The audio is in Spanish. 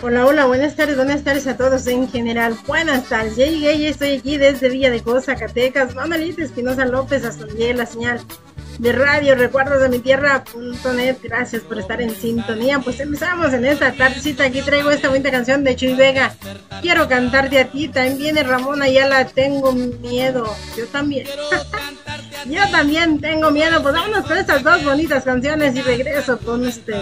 Hola, hola, buenas tardes a todos en general. Buenas tardes, ya llegué, ya estoy aquí desde Villa de Cosa, Zacatecas. Manuelita Espinosa López, hasta donde llegue la señal de radio Recuerdos de mi Tierra.net. Gracias por estar en sintonía. Pues empezamos en esta tardecita. Aquí traigo esta bonita canción de Chuy Vega. Quiero cantarte a ti. También viene Ramón Ayala, tengo miedo. Yo también. Yo también tengo miedo. Pues vámonos con estas dos bonitas canciones y regreso con usted.